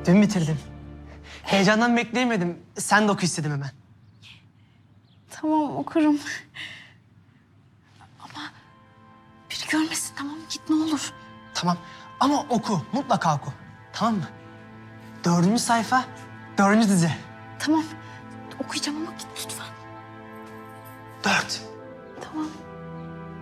Dün bitirdim. Heyecandan bekleyemedim. Sen de oku istedim hemen. Tamam okurum. Ama biri görmesin, tamam mı? Git ne olur. Tamam ama oku. Mutlaka oku. Tamam mı? 4. sayfa, 4. dize. Tamam okuyacağım ama git lütfen. 4. Tamam.